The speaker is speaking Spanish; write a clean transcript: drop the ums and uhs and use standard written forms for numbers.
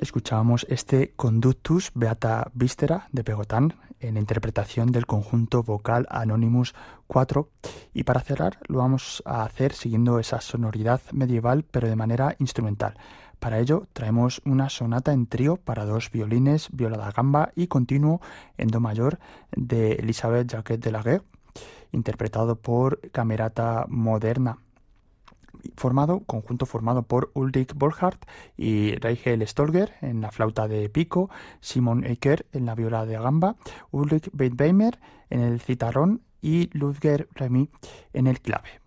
escuchábamos este Conductus Beata Vístera de Pegotán en la interpretación del conjunto vocal Anonymous 4, y para cerrar lo vamos a hacer siguiendo esa sonoridad medieval pero de manera instrumental. Para ello traemos una sonata en trío para dos violines, viola da gamba y continuo en do mayor de Elisabeth Jacquet de Laguerre, interpretado por Camerata Moderna, conjunto formado por Ulrich Borchardt y Reichel Stolger en la flauta de pico, Simon Eicher en la viola de gamba, Ulrich Weidbeimer en el citarrón y Ludger Remy en el clave.